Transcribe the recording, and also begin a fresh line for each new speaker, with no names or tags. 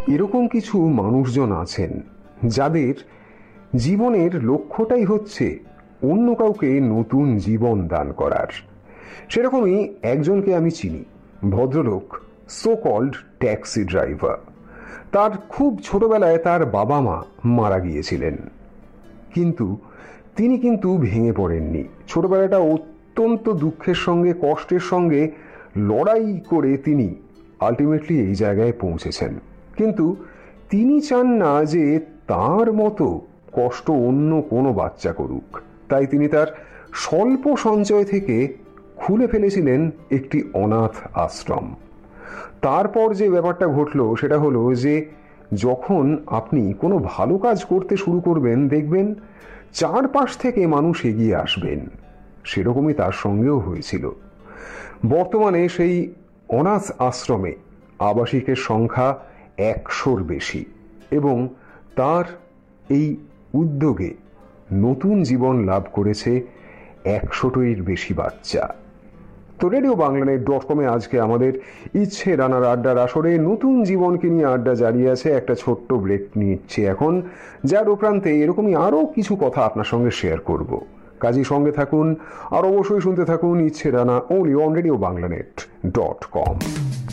এরকম কিছু মানুষজন আছেন যাদের জীবনের লক্ষ্যটাই হচ্ছে অন্য কাউকে নতুন জীবন দান করার। সেরকমই একজনকে আমি চিনি, ভদ্রলোক, সো কল্ড ট্যাক্সি ড্রাইভার। তার খুব ছোটবেলায় তার বাবা মা মারা গিয়েছিলেন, কিন্তু তিনি কিন্তু ভেঙে পড়েননি। ছোটবেলাটা অত্যন্ত দুঃখের সঙ্গে, কষ্টের সঙ্গে লড়াই করে তিনি আলটিমেটলি এই জায়গায় পৌঁছেছেন। কিন্তু তিনি চান না যে তার মতো কষ্ট অন্য কোনো বাচ্চা করুক, তাই তিনি তার স্বল্প সঞ্চয় থেকে খুলে ফেলেছিলেন একটি অনাথ আশ্রম। তারপর যে ব্যাপারটা ঘটলো সেটা হলো যে যখন আপনি কোনো ভালো কাজ করতে শুরু করবেন, দেখবেন চারপাশ থেকে মানুষ এগিয়ে আসবেন। সেরকমই তার সঙ্গেও হয়েছিল। বর্তমানে সেই অনাথ আশ্রমে আবাসিকের সংখ্যা 100-র বেশি, এবং তার এই উদ্যোগে নতুন জীবন লাভ করেছে 100-টির বেশি বাচ্চা। তো RadioBanglaNet.com-এ আজকে আমাদের ইচ্ছে রানার আড্ডার আসরে নতুন জীবনকে নিয়ে আড্ডা জারি আছে। একটা ছোট্ট ব্রেক নিচ্ছি এখন, যার উপরান্তে এরকমই আরও কিছু কথা আপনার সঙ্গে শেয়ার করব। কাজেই সঙ্গে থাকুন আর অবশ্যই শুনতে থাকুন ইচ্ছে রানা, only on RadioBanglaNet.com।